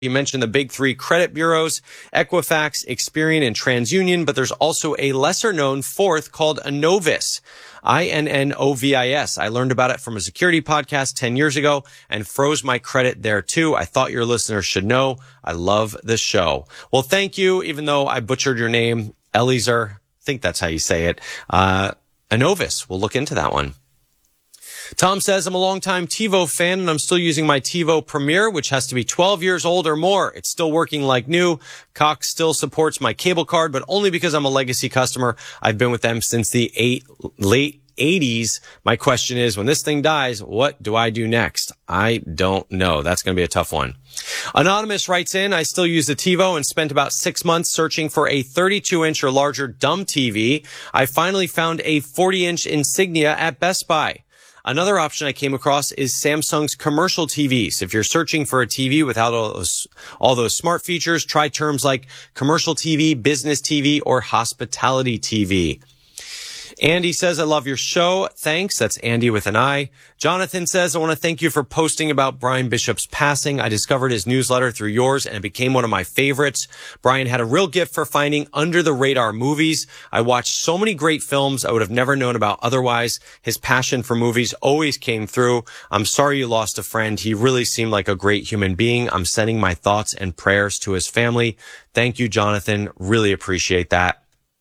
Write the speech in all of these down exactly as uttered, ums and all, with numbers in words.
You mentioned the big three credit bureaus, Equifax, Experian, and TransUnion, but there's also a lesser-known fourth called Innovis, I N N O V I S. I learned about it from a security podcast ten years ago and froze my credit there too. I thought your listeners should know. I love the show. Well, thank you, even though I butchered your name, Eliezer. I think that's how you say it. Uh, Innovis. We'll look into that one. Tom says, I'm a longtime TiVo fan and I'm still using my TiVo Premier, which has to be twelve years old or more. It's still working like new. Cox still supports my cable card, but only because I'm a legacy customer. I've been with them since the eight, late eighties. My question is, when this thing dies, what do I do next? I don't know. That's going to be a tough one. Anonymous writes in, I still use the TiVo and spent about six months searching for a thirty-two inch or larger dumb T V. I finally found a forty inch Insignia at Best Buy. Another option I came across is Samsung's commercial T Vs. If you're searching for a T V without all those, all those smart features, try terms like commercial T V, business T V, or hospitality T V. Andy says, I love your show. Thanks. That's Andy with an I. Jonathan says, I want to thank you for posting about Brian Bishop's passing. I discovered his newsletter through yours and it became one of my favorites. Brian had a real gift for finding under the radar movies. I watched so many great films I would have never known about otherwise. His passion for movies always came through. I'm sorry you lost a friend. He really seemed like a great human being. I'm sending my thoughts and prayers to his family. Thank you, Jonathan. Really appreciate that.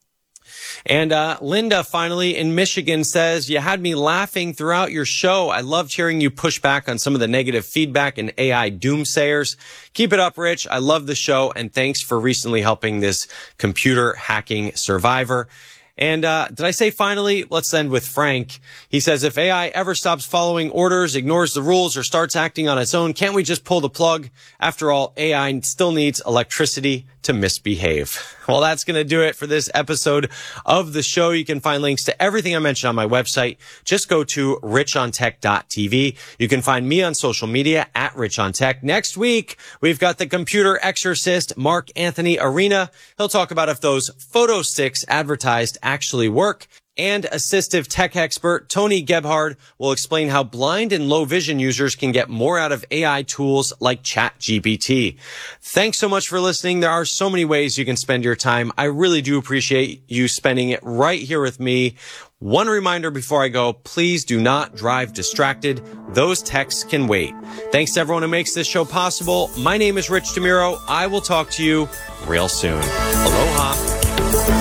And uh Linda, finally, in Michigan says, you had me laughing throughout your show. I loved hearing you push back on some of the negative feedback and A I doomsayers. Keep it up, Rich. I love the show, and thanks for recently helping this computer hacking survivor. And uh did I say finally? Let's end with Frank. He says, if A I ever stops following orders, ignores the rules, or starts acting on its own, can't we just pull the plug? After all, A I still needs electricity to misbehave. Well, that's going to do it for this episode of the show. You can find links to everything I mentioned on my website. Just go to rich on tech dot t v. You can find me on social media at richontech. Next week, we've got the computer exorcist, Mark Anthony Arena. He'll talk about if those photo sticks advertised actually work. And assistive tech expert Tony Gebhard will explain how blind and low vision users can get more out of A I tools like ChatGPT. Thanks so much for listening. There are so many ways you can spend your time. I really do appreciate you spending it right here with me. One reminder before I go, please do not drive distracted. Those texts can wait. Thanks to everyone who makes this show possible. My name is Rich DeMuro. I will talk to you real soon. Aloha.